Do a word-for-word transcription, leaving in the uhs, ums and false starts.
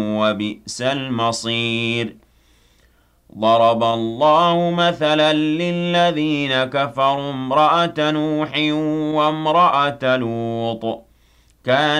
وبئس المصير ضرب الله مثلا للذين كفروا امرأة نوح وامرأة لوط كان